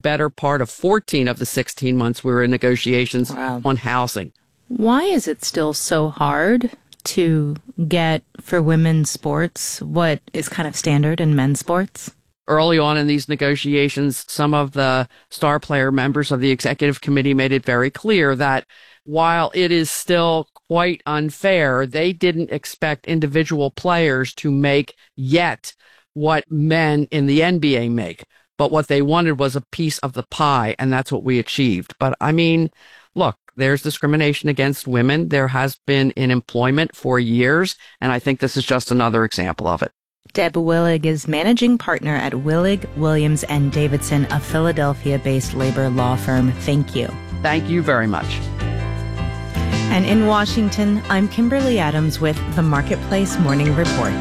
better part of 14 of the 16 months we were in negotiations on housing. Why is it still so hard to get for women's sports what is kind of standard in men's sports? Early on in these negotiations, some of the star player members of the executive committee made it very clear that while it is still quite unfair, they didn't expect individual players to make yet what men in the NBA make. But what they wanted was a piece of the pie, and that's what we achieved. But I mean, look, there's discrimination against women. There has been in employment for years, and I think this is just another example of it. Deb Willig is managing partner at Willig, Williams & Davidson, a Philadelphia-based labor law firm. Thank you. Thank you very much. And in Washington, I'm Kimberly Adams with the Marketplace Morning Report.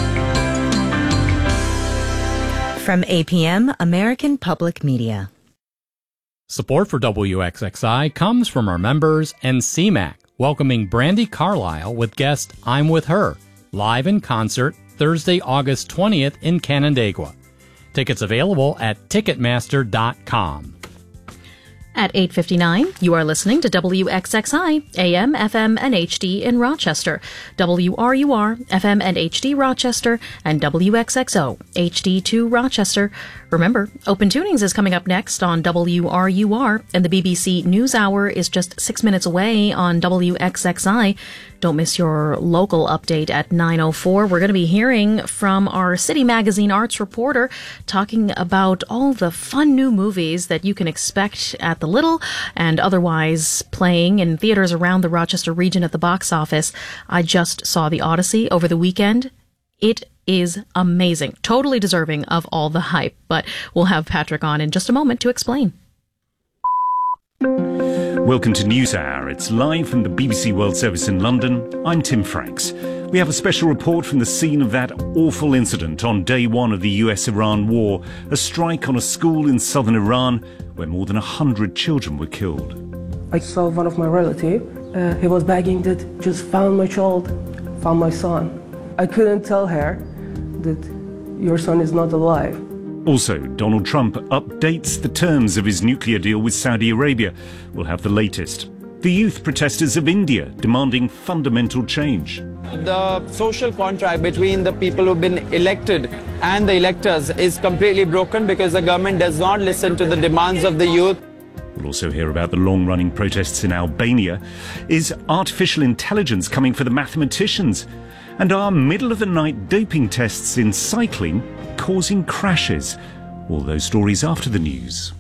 From APM, American Public Media. Support for WXXI comes from our members and CMAC, welcoming Brandi Carlile with guest I'm With Her, live in concert Thursday, August 20th in Canandaigua. Tickets available at Ticketmaster.com. At 8:59, you are listening to WXXI, AM, FM, and HD in Rochester, WRUR, FM and HD Rochester, and WXXO, HD2 Rochester. Remember, Open Tunings is coming up next on WRUR, and the BBC NewsHour is just 6 minutes away on WXXI. Don't miss your local update at 9:04. We're going to be hearing from our City Magazine arts reporter talking about all the fun new movies that you can expect at the Little and otherwise playing in theaters around the Rochester region at the box office. I just saw The Odyssey over the weekend. It is amazing, totally deserving of all the hype, but we'll have Patrick on in just a moment to explain. Welcome to NewsHour. It's live from the BBC World Service in London. I'm Tim Franks. We have a special report from the scene of that awful incident on day one of the US-Iran war, a strike on a school in southern Iran where more than 100 children were killed. I saw one of my relatives. He was begging that just found my child, found my son. I couldn't tell her that your son is not alive. Also, Donald Trump updates the terms of his nuclear deal with Saudi Arabia. We'll have the latest. The youth protesters of India demanding fundamental change. The social contract between the people who've been elected and the electors is completely broken because the government does not listen to the demands of the youth. We'll also hear about the long-running protests in Albania. Is artificial intelligence coming for the mathematicians? And are middle-of-the-night doping tests in cycling causing crashes? All those stories after the news.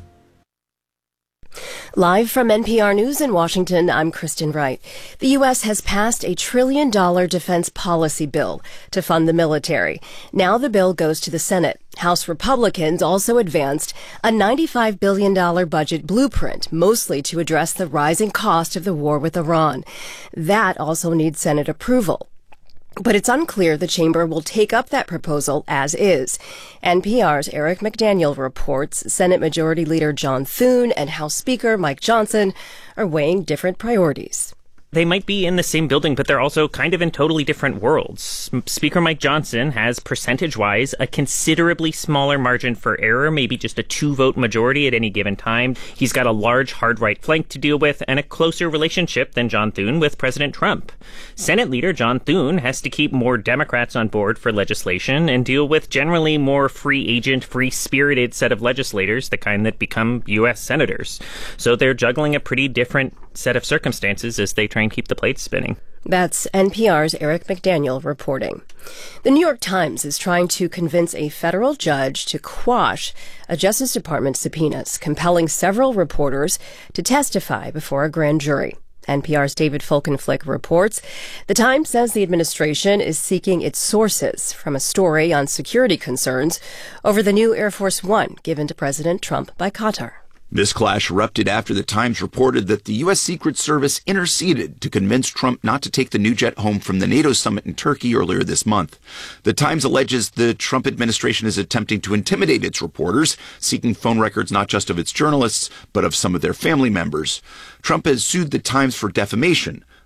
Live from NPR News in Washington, I'm Kristen Wright. The U.S. has passed $1 trillion defense policy bill to fund the military. Now the bill goes to the Senate. House Republicans also advanced a $95 billion budget blueprint, mostly to address the rising cost of the war with Iran. That also needs Senate approval. But it's unclear the chamber will take up that proposal as is. NPR's Eric McDaniel reports Senate Majority Leader John Thune and House Speaker Mike Johnson are weighing different priorities. They might be in the same building, but they're also kind of in totally different worlds. Speaker Mike Johnson has, percentage-wise, a considerably smaller margin for error, maybe just a 2-vote majority at any given time. He's got a large hard-right flank to deal with and a closer relationship than John Thune with President Trump. Senate Leader John Thune has to keep more Democrats on board for legislation and deal with generally more free agent, free-spirited set of legislators, the kind that become U.S. senators. So they're juggling a pretty different set of circumstances as they try and keep the plates spinning. That's NPR's Eric McDaniel reporting. The New York Times is trying to convince a federal judge to quash a Justice Department subpoenas, compelling several reporters to testify before a grand jury. NPR's David Folkenflik reports the Times says the administration is seeking its sources from a story on security concerns over the new Air Force One given to President Trump by Qatar. This clash erupted after the Times reported that the U.S. Secret Service interceded to convince Trump not to take the new jet home from the NATO summit in Turkey earlier this month. The Times alleges the Trump administration is attempting to intimidate its reporters, seeking phone records not just of its journalists, but of some of their family members. Trump has sued the Times for defamation.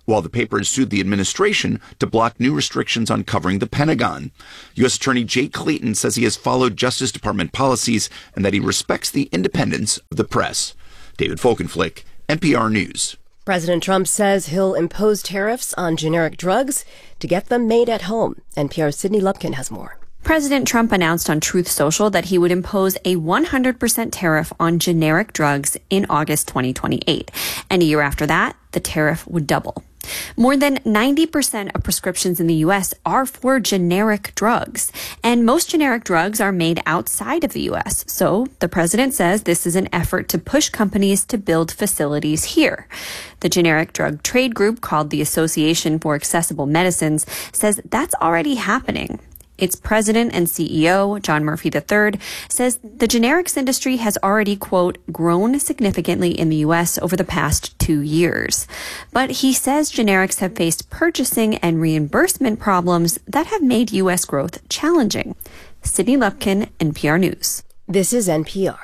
while the paper has sued the administration to block new restrictions on covering the Pentagon. U.S. Attorney Jake Clayton says he has followed Justice Department policies and that he respects the independence of the press. David Folkenflik, NPR News. President Trump says he'll impose tariffs on generic drugs to get them made at home. NPR's Sydney Lupkin has more. President Trump announced on Truth Social that he would impose a 100% tariff on generic drugs in August 2028. And a year after that, the tariff would double. More than 90% of prescriptions in the U.S. are for generic drugs, and most generic drugs are made outside of the U.S. So the president says this is an effort to push companies to build facilities here. The generic drug trade group, called the Association for Accessible Medicines, says that's already happening. Its president and CEO, John Murphy III, says the generics industry has already, quote, grown significantly in the U.S. over the past 2 years. But he says generics have faced purchasing and reimbursement problems that have made U.S. growth challenging. Sydney Lupkin, NPR News. This is NPR.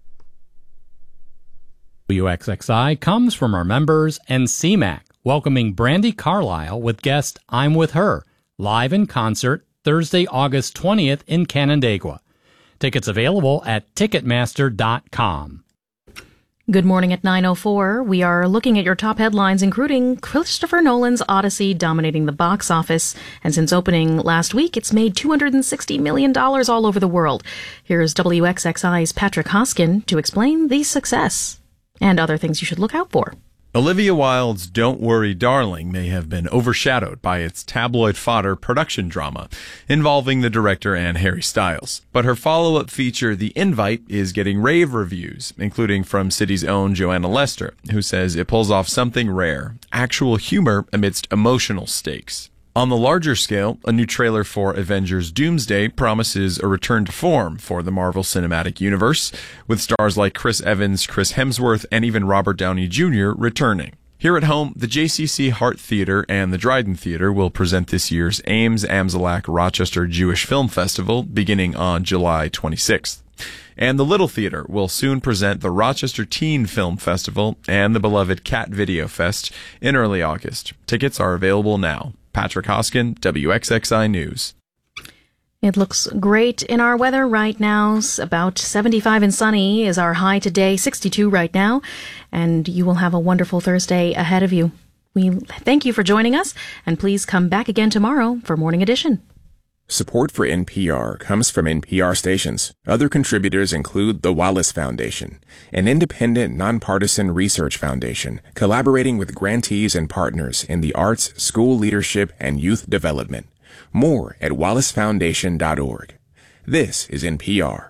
WXXI comes from our members and CMAQ, welcoming Brandi Carlile with guest I'm With Her, live in concert Thursday, August 20th in Canandaigua. Tickets available at Ticketmaster.com. Good morning at 9:04. We are looking at your top headlines, including Christopher Nolan's Odyssey dominating the box office. And since opening last week, it's made $260 million all over the world. Here's WXXI's Patrick Hoskin to explain the success and other things you should look out for. Olivia Wilde's Don't Worry, Darling may have been overshadowed by its tabloid fodder production drama involving the director and Harry Styles. But her follow-up feature, The Invite, is getting rave reviews, including from City's own Joanna Lester, who says it pulls off something rare, actual humor amidst emotional stakes. On the larger scale, a new trailer for Avengers Doomsday promises a return to form for the Marvel Cinematic Universe, with stars like Chris Evans, Chris Hemsworth, and even Robert Downey Jr. returning. Here at home, the JCC Hart Theater and the Dryden Theater will present this year's Ames Amzalak Rochester Jewish Film Festival beginning on July 26th. And the Little Theater will soon present the Rochester Teen Film Festival and the beloved Cat Video Fest in early August. Tickets are available now. Patrick Hoskin, WXXI News. It looks great in our weather right now. About 75 and sunny is our high today, 62 right now, and you will have a wonderful Thursday ahead of you. We thank you for joining us, and please come back again tomorrow for Morning Edition. Support for NPR comes from NPR stations. Other contributors include the Wallace Foundation, an independent, nonpartisan research foundation collaborating with grantees and partners in the arts, school leadership, and youth development. More at wallacefoundation.org. This is NPR.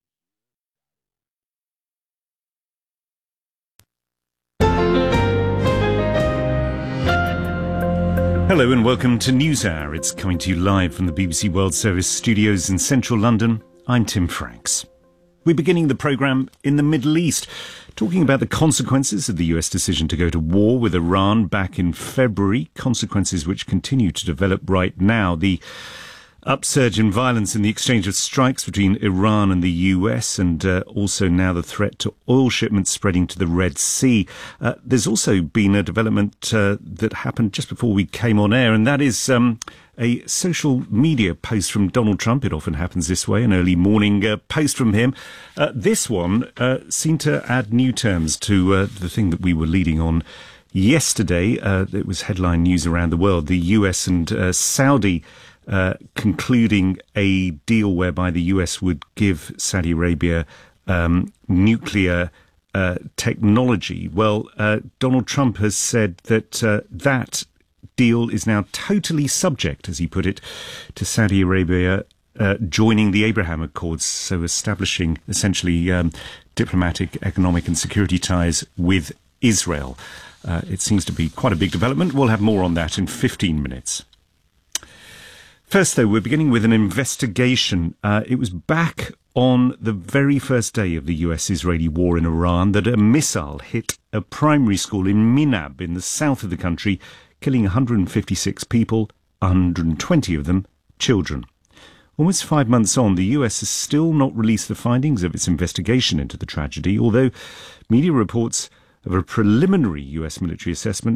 Hello and welcome to NewsHour. It's coming to you live from the BBC World Service studios in central London. I'm Tim Franks. We're beginning the programme in the Middle East, talking about the consequences of the US decision to go to war with Iran back in February, consequences which continue to develop right now. The upsurge in violence in the exchange of strikes between Iran and the US, and also now the threat to oil shipments spreading to the Red Sea. There's also been a development that happened just before we came on air, and that is a social media post from Donald Trump. It often happens this way, an early morning post from him. This one seemed to add new terms to the thing that we were leading on yesterday. It was headline news around the world. The US and Saudi concluding a deal whereby the US would give Saudi Arabia nuclear technology. Well, Donald Trump has said that that deal is now totally subject, as he put it, to Saudi Arabia joining the Abraham Accords, so establishing essentially diplomatic, economic and security ties with Israel. It seems to be quite a big development. We'll have more on that in 15 minutes. First, though, we're beginning with an investigation. It was back on the very first day of the US-Israeli war in Iran that a missile hit a primary school in Minab in the south of the country, killing 156 people, 120 of them children. Almost 5 months on, the US has still not released the findings of its investigation into the tragedy, although media reports of a preliminary US military assessment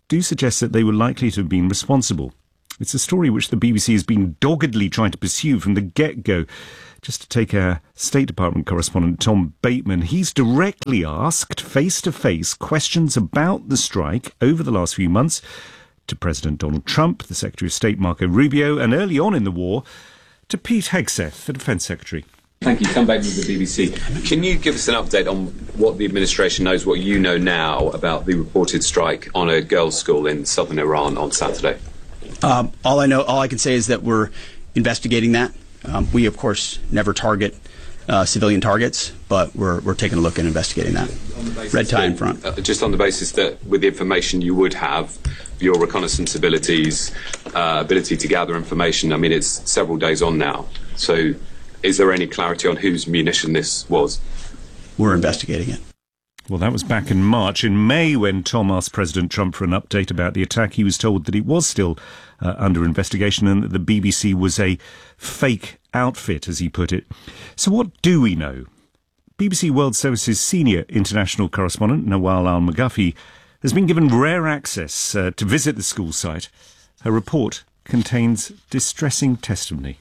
do suggest that they were likely to have been responsible. It's a story which the BBC has been doggedly trying to pursue from the get-go. Just to take our State Department correspondent Tom Bateman, he's directly asked face-to-face questions about the strike over the last few months to President Donald Trump, the Secretary of State Marco Rubio, and early on in the war, to Pete Hegseth, the Defence Secretary. Thank you. Come back with the BBC. Can you give us an update on what the administration knows, what you know now about the reported strike on a girls' school in southern Iran on Saturday? All I can say is that we're investigating that. We, of course, never target civilian targets, but we're taking a look and investigating that. Red tie in front. Just on the basis that with the information you would have, your reconnaissance abilities, ability to gather information, I mean, it's several days on now. So is there any clarity on whose munition this was? We're investigating it. Well, that was back in March. In May, when Tom asked President Trump for an update about the attack, he was told that it was still under investigation and that the BBC was a fake outfit, as he put it. So what do we know? BBC World Service's senior international correspondent, Nawal Al-Maghafi, has been given rare access to visit the school site. Her report contains distressing testimony.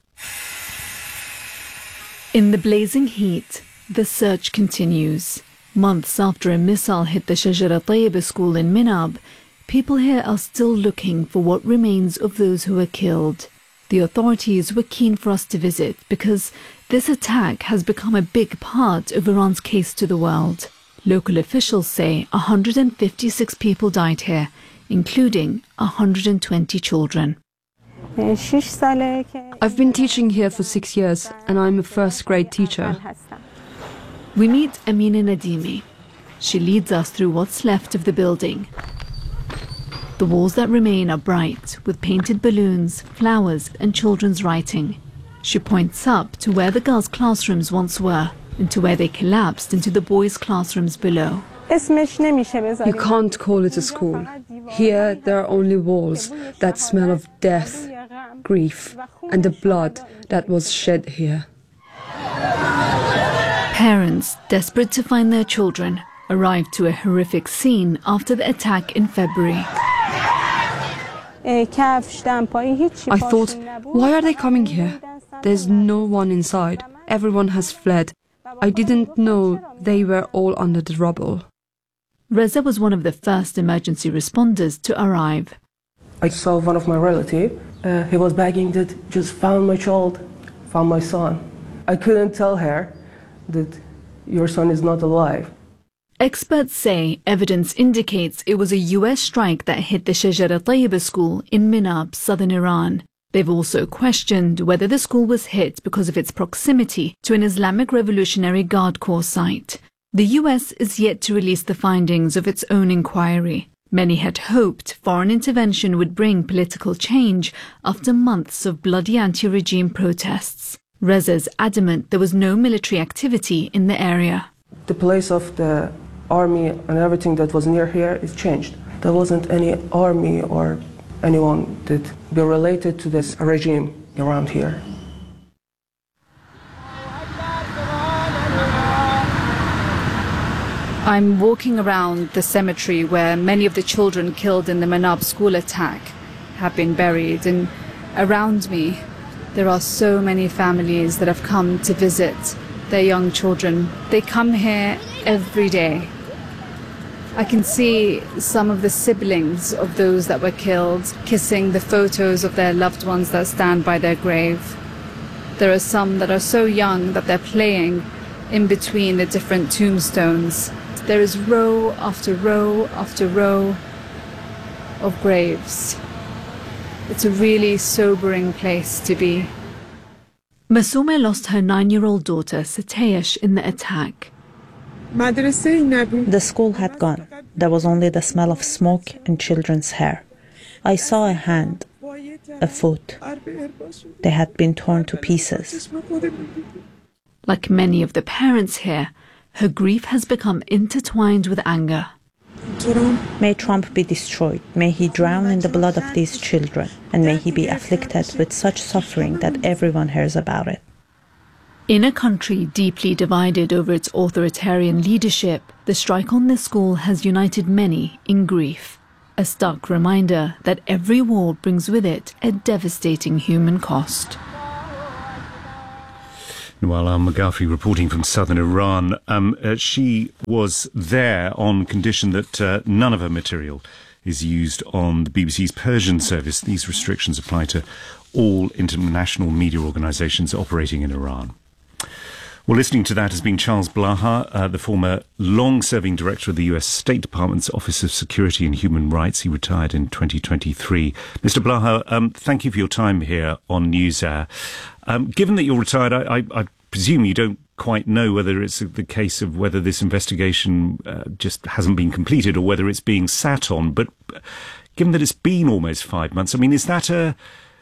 In the blazing heat, the search continues. Months after a missile hit the Shajara Tayyibah school in Minab, people here are still looking for what remains of those who were killed. The authorities were keen for us to visit because this attack has become a big part of Iran's case to the world. Local officials say 156 people died here, including 120 children. I've been teaching here for 6 years, and I'm a first-grade teacher. We meet Amina Nadimi. She leads us through what's left of the building. The walls that remain are bright, with painted balloons, flowers, and children's writing. She points up to where the girls' classrooms once were, and to where they collapsed into the boys' classrooms below. You can't call it a school. Here there are only walls that smell of death, grief, and the blood that was shed here. Parents, desperate to find their children, arrived to a horrific scene after the attack in February. I thought, why are they coming here? There's no one inside. Everyone has fled. I didn't know they were all under the rubble. Reza was one of the first emergency responders to arrive. I saw one of my relatives. He was begging that just found my child, found my son. I couldn't tell her that your son is not alive. Experts say evidence indicates it was a US strike that hit the Shajara Tayyibah school in Minab, southern Iran. They've also questioned whether the school was hit because of its proximity to an Islamic Revolutionary Guard Corps site. The US is yet to release the findings of its own inquiry. Many had hoped foreign intervention would bring political change after months of bloody anti-regime protests. Reza's adamant there was no military activity in the area. The place of the army and everything that was near here is changed. There wasn't any army or anyone that be related to this regime around here. I'm walking around the cemetery where many of the children killed in the Minab school attack have been buried, and around me there are so many families that have come to visit their young children. They come here every day. I can see some of the siblings of those that were killed kissing the photos of their loved ones that stand by their grave. There are some that are so young that they're playing in between the different tombstones. There is row after row after row of graves. It's a really sobering place to be. Masoume lost her 9-year-old daughter, Sateyesh, in the attack. The school had gone. There was only the smell of smoke and children's hair. I saw a hand, a foot. They had been torn to pieces. Like many of the parents here, her grief has become intertwined with anger. May Trump be destroyed. May he drown in the blood of these children. And may he be afflicted with such suffering that everyone hears about it. In a country deeply divided over its authoritarian leadership, the strike on this school has united many in grief. A stark reminder that every war brings with it a devastating human cost. Nawal al-Maghafi reporting from southern Iran. She was there on condition that none of her material is used on the BBC's Persian service. These restrictions apply to all international media organisations operating in Iran. Well, listening to that has been Charles Blaha, the former long-serving director of the US State Department's Office of Security and Human Rights. He retired in 2023. Mr. Blaha, thank you for your time here on NewsHour. Given that you're retired, I presume you don't quite know whether it's the case of whether this investigation just hasn't been completed or whether it's being sat on. But given that it's been almost 5 months, I mean, is that a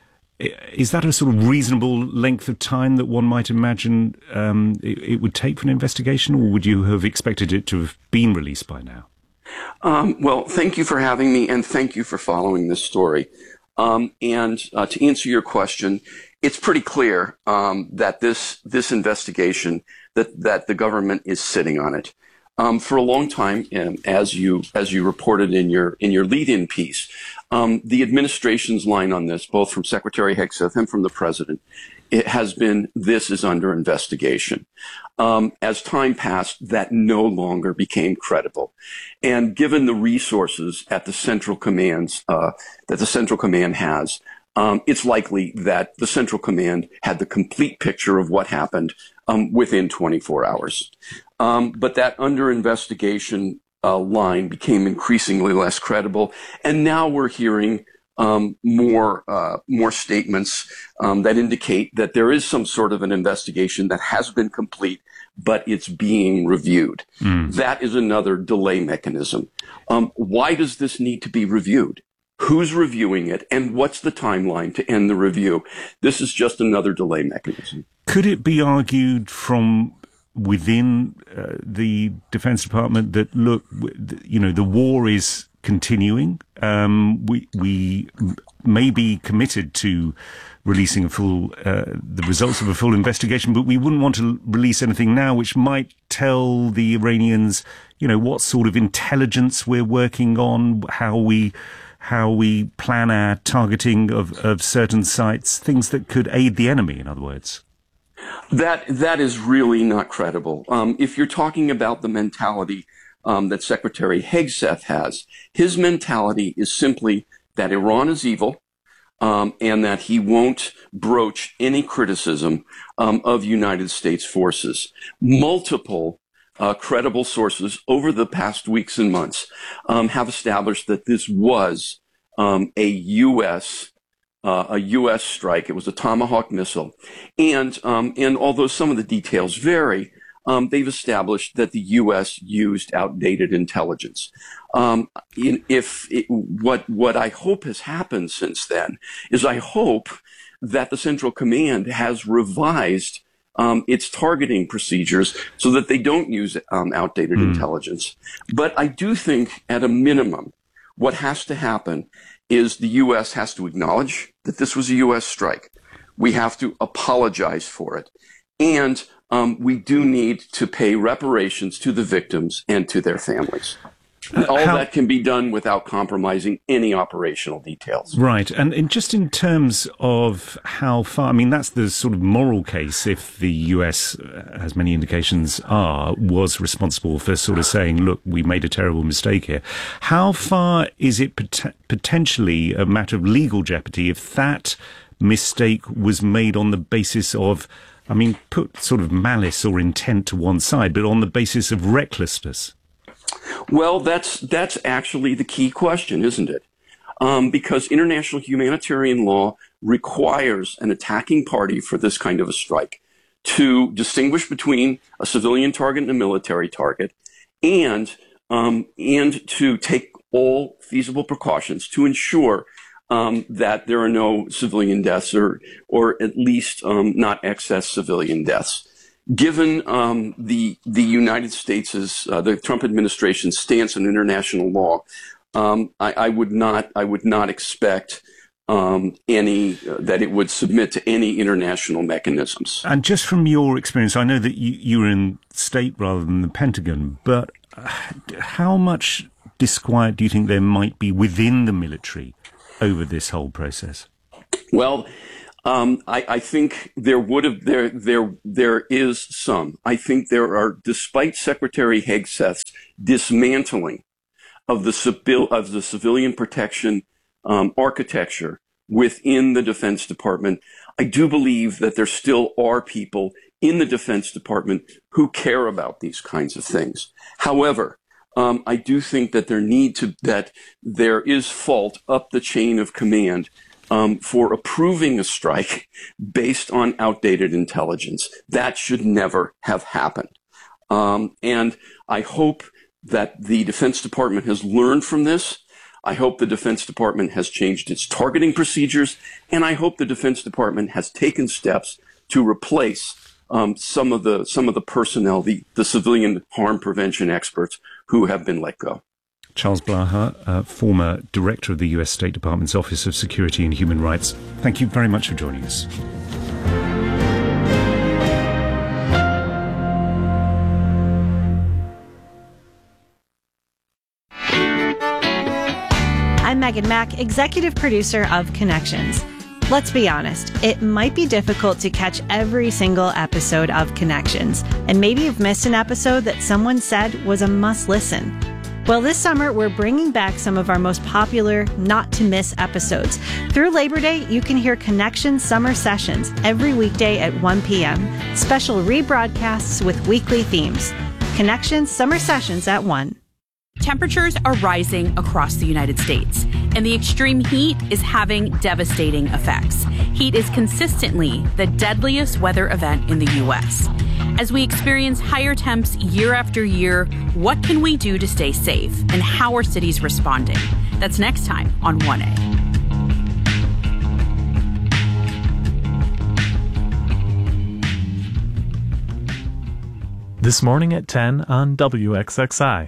sort of reasonable length of time that one might imagine it would take for an investigation, or would you have expected it to have been released by now? Well, thank you for having me, and thank you for following this story. And to answer your question, it's pretty clear that this investigation, that the government is sitting on it. For a long time, as you reported in your lead-in piece, the administration's line on this, both from Secretary Hegseth and from the president, it has been, this is under investigation. As time passed, that no longer became credible. And given the resources at the central commands, that the central command has, it's likely that the central command had the complete picture of what happened within 24 hours. But that under investigation line became increasingly less credible, and now we're hearing more statements that indicate that there is some sort of an investigation that has been complete, but it's being reviewed. That is another delay mechanism. Why does this need to be reviewed? Who's reviewing it, and what's the timeline to end the review? This is just another delay mechanism. Could it be argued from within the Defense Department that, look, the war is continuing? We may be committed to releasing the results of a full investigation, but we wouldn't want to release anything now which might tell the Iranians, what sort of intelligence we're working on, how we plan our targeting of certain sites, things that could aid the enemy, in other words. That is really not credible. If you're talking about the mentality that Secretary Hegseth has, his mentality is simply that Iran is evil, and that he won't broach any criticism of United States forces. Multiple credible sources over the past weeks and months have established that this was a U.S. strike. It was a Tomahawk missile. And although some of the details vary, they've established that the U.S. used outdated intelligence. What I hope has happened since then is I hope that the Central Command has revised its targeting procedures so that they don't use outdated intelligence. But I do think, at a minimum, what has to happen is the U.S. has to acknowledge that this was a U.S. strike. We have to apologize for it. And we do need to pay reparations to the victims and to their families. All that can be done without compromising any operational details. Right. And just in terms of how far, I mean, that's the sort of moral case, if the US, as many indications are, was responsible for sort of saying, look, we made a terrible mistake here. How far is it potentially a matter of legal jeopardy if that mistake was made on the basis of, I mean, put sort of malice or intent to one side, but on the basis of recklessness? Well, that's actually the key question, isn't it? Because international humanitarian law requires an attacking party for this kind of a strike to distinguish between a civilian target and a military target, and to take all feasible precautions to ensure that there are no civilian deaths, or at least not excess civilian deaths. Given the United States' the Trump administration's stance on international law, I would not expect that it would submit to any international mechanisms. And just from your experience, I know that you were in state rather than the Pentagon, but how much disquiet do you think there might be within the military over this whole process? Well, I think there is some. I think there are, despite Secretary Hegseth's dismantling of the civilian protection architecture within the Defense Department, I do believe that there still are people in the Defense Department who care about these kinds of things. However, I do think that there is fault up the chain of command for approving a strike based on outdated intelligence. That should never have happened. And I hope that the Defense Department has learned from this. I hope the Defense Department has changed its targeting procedures, and I hope the Defense Department has taken steps to replace some of the personnel, the civilian harm prevention experts who have been let go. Charles Blaha, former director of the U.S. State Department's Office of Security and Human Rights, thank you very much for joining us. I'm Megan Mack, executive producer of Connections. Let's be honest, it might be difficult to catch every single episode of Connections, and maybe you've missed an episode that someone said was a must-listen. Well, this summer, we're bringing back some of our most popular not-to-miss episodes. Through Labor Day, you can hear Connections Summer Sessions every weekday at 1 p.m., special rebroadcasts with weekly themes. Connections Summer Sessions at 1. Temperatures are rising across the United States, and the extreme heat is having devastating effects. Heat is consistently the deadliest weather event in the U.S. As we experience higher temps year after year, what can we do to stay safe, and how are cities responding? That's next time on 1A. This morning at 10 on WXXI.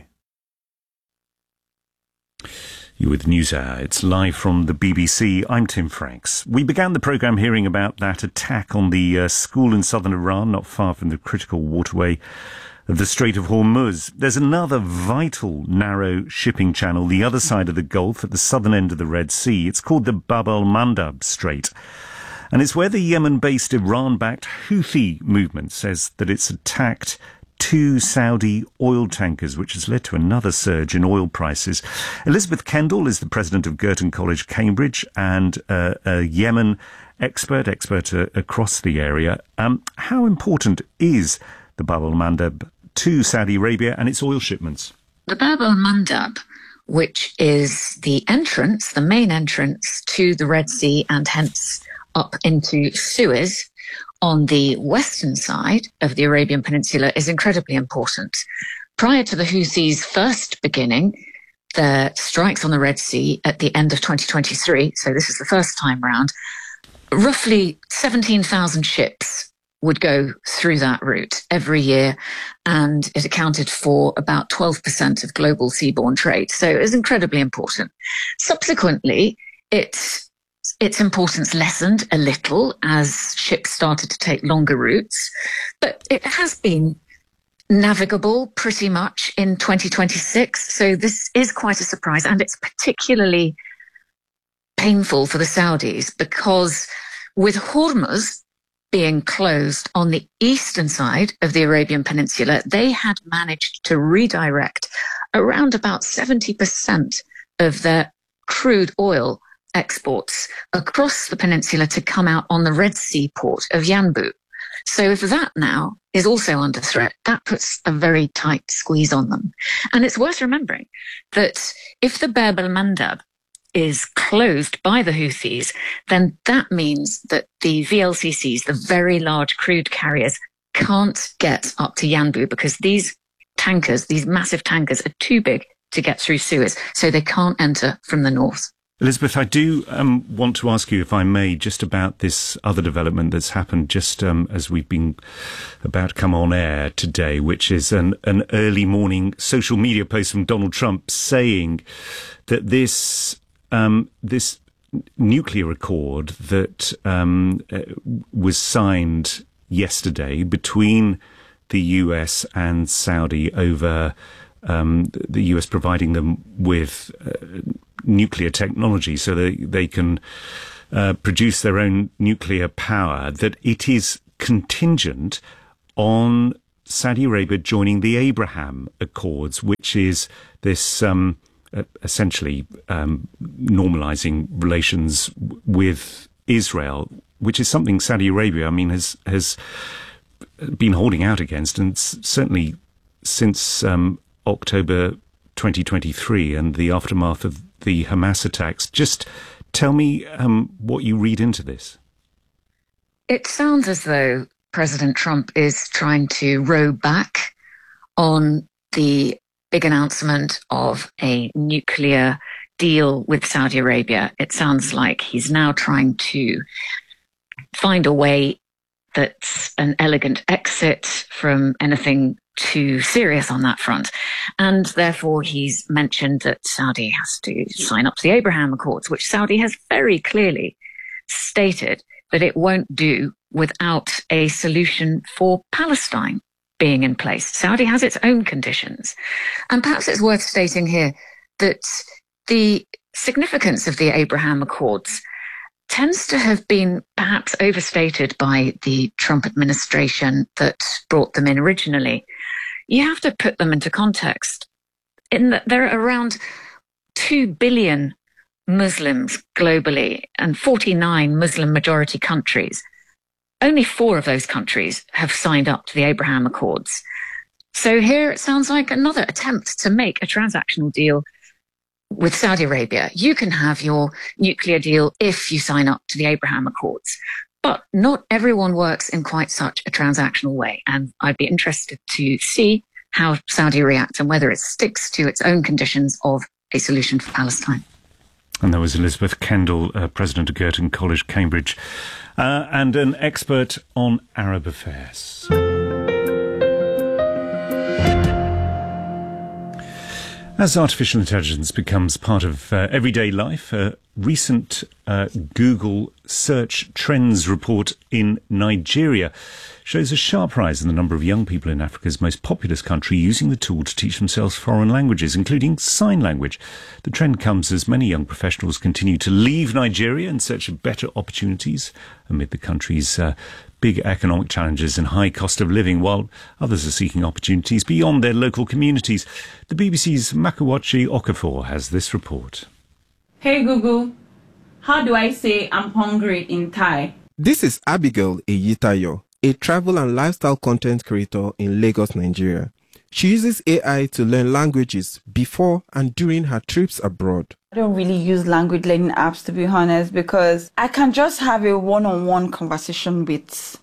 You're with NewsHour. It's live from the BBC. I'm Tim Franks. We began the programme hearing about that attack on the school in southern Iran, not far from the critical waterway of the Strait of Hormuz. There's another vital narrow shipping channel, the other side of the Gulf, at the southern end of the Red Sea. It's called the Bab el-Mandab Strait. And it's where the Yemen-based Iran-backed Houthi movement says that it's attacked 2 Saudi oil tankers, which has led to another surge in oil prices. Elizabeth Kendall is the president of Girton College, Cambridge, and a Yemen expert across the area. How important is the Bab el-Mandab to Saudi Arabia and its oil shipments? The Bab el-Mandab, which is the main entrance to the Red Sea and hence up into Suez, on the western side of the Arabian Peninsula, is incredibly important. Prior to the Houthis' first beginning, the strikes on the Red Sea at the end of 2023, so this is the first time round, roughly 17,000 ships would go through that route every year, and it accounted for about 12% of global seaborne trade. So it was incredibly important. Subsequently, its importance lessened a little as ships started to take longer routes, but it has been navigable pretty much in 2026. So this is quite a surprise, and it's particularly painful for the Saudis because with Hormuz being closed on the eastern side of the Arabian Peninsula, they had managed to redirect around about 70% of their crude oil exports across the peninsula to come out on the Red Sea port of Yanbu. So if that now is also under threat, that puts a very tight squeeze on them. And it's worth remembering that if the Bab el-Mandab is closed by the Houthis, then that means that the VLCCs, the very large crude carriers, can't get up to Yanbu because these massive tankers are too big to get through Suez, so they can't enter from the north. Elizabeth, I do want to ask you, if I may, just about this other development that's happened just as we've been about to come on air today, which is an early morning social media post from Donald Trump saying that this nuclear accord that was signed yesterday between the US and Saudi over the US providing them with nuclear technology so they can produce their own nuclear power, that it is contingent on Saudi Arabia joining the Abraham Accords, which is this essentially normalizing relations with Israel, which is something Saudi Arabia, has been holding out against, and certainly since October 2023 and the aftermath of the Hamas attacks. Just tell me what you read into this. It sounds as though President Trump is trying to row back on the big announcement of a nuclear deal with Saudi Arabia. It sounds like he's now trying to find a way that's an elegant exit from anything too serious on that front. And therefore, he's mentioned that Saudi has to sign up to the Abraham Accords, which Saudi has very clearly stated that it won't do without a solution for Palestine being in place. Saudi has its own conditions. And perhaps it's worth stating here that the significance of the Abraham Accords tends to have been perhaps overstated by the Trump administration that brought them in originally. You have to put them into context. In that there are around 2 billion Muslims globally and 49 Muslim majority countries. Only 4 of those countries have signed up to the Abraham Accords. So here it sounds like another attempt to make a transactional deal with Saudi Arabia. You can have your nuclear deal if you sign up to the Abraham Accords. But not everyone works in quite such a transactional way. And I'd be interested to see how Saudi reacts and whether it sticks to its own conditions of a solution for Palestine. And there was Elizabeth Kendall, president of Girton College, Cambridge, and an expert on Arab affairs. As artificial intelligence becomes part of everyday life, a recent Google search trends report in Nigeria shows a sharp rise in the number of young people in Africa's most populous country using the tool to teach themselves foreign languages, including sign language. The trend comes as many young professionals continue to leave Nigeria in search of better opportunities amid the country's big economic challenges and high cost of living, while others are seeking opportunities beyond their local communities. The BBC's Makuwachi Okafor has this report. Hey Google, how do I say I'm hungry in Thai? This is Abigail Eyitayo, a travel and lifestyle content creator in Lagos, Nigeria. She uses AI to learn languages before and during her trips abroad. I don't really use language learning apps, to be honest, because I can just have a one-on-one conversation with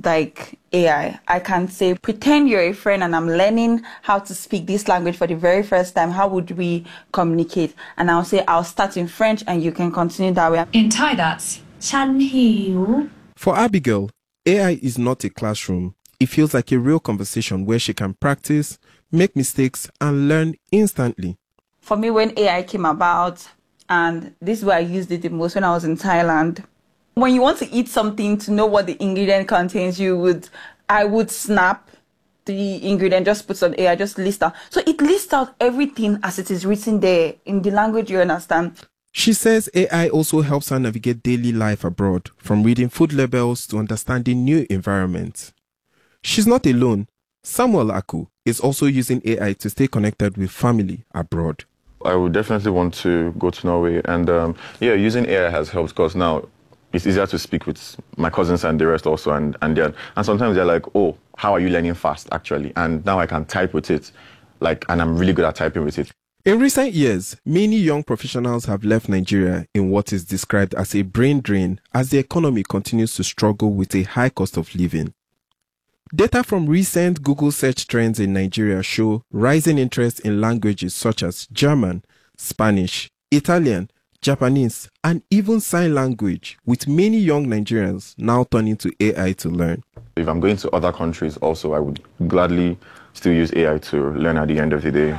AI. I can say, pretend you're a friend and I'm learning how to speak this language for the very first time. How would we communicate? And I'll say, I'll start in French and you can continue that way. In Thai, that's Chan Hiu. For Abigail, AI is not a classroom. It feels like a real conversation where she can practice, make mistakes, and learn instantly. For me, when AI came about, and this is where I used it the most when I was in Thailand, when you want to eat something to know what the ingredient contains, I would snap the ingredient, just put on AI, just list out. So it lists out everything as it is written there in the language you understand. She says AI also helps her navigate daily life abroad, from reading food labels to understanding new environments. She's not alone. Samuel Aku is also using AI to stay connected with family abroad. I would definitely want to go to Norway, and using AI has helped because now it's easier to speak with my cousins and the rest also, and sometimes they're like, oh, how are you learning fast actually? And now I can type with it, and I'm really good at typing with it. In recent years, many young professionals have left Nigeria in what is described as a brain drain as the economy continues to struggle with a high cost of living. Data from recent Google search trends in Nigeria show rising interest in languages such as German, Spanish, Italian, Japanese, and even sign language, with many young Nigerians now turning to AI to learn. If I'm going to other countries also, I would gladly still use AI to learn at the end of the day.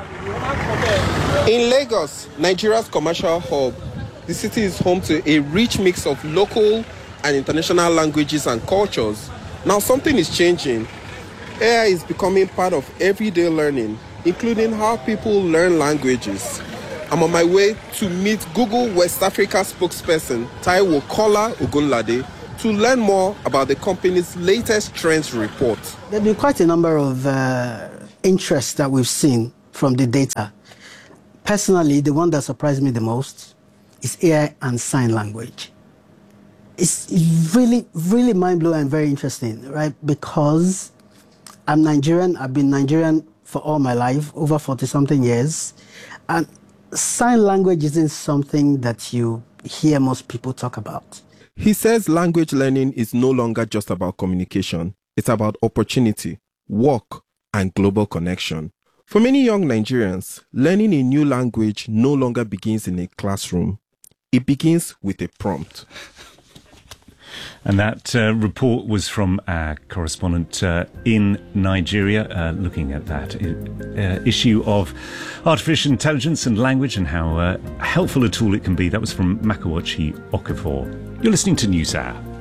In Lagos, Nigeria's commercial hub, the city is home to a rich mix of local and international languages and cultures. Now something is changing. AI is becoming part of everyday learning, including how people learn languages. I'm on my way to meet Google West Africa spokesperson Taiwo Kola Ogunlade to learn more about the company's latest trends report. There have been quite a number of interests that we've seen from the data. Personally, the one that surprised me the most is AI and sign language. It's really, really mind-blowing and very interesting, right? Because I'm Nigerian. I've been Nigerian for all my life, over 40-something years. And sign language isn't something that you hear most people talk about. He says language learning is no longer just about communication. It's about opportunity, work, and global connection. For many young Nigerians, learning a new language no longer begins in a classroom. It begins with a prompt. And that report was from our correspondent in Nigeria, looking at that issue of artificial intelligence and language and how helpful a tool it can be. That was from Makawachi Okafor. You're listening to NewsHour.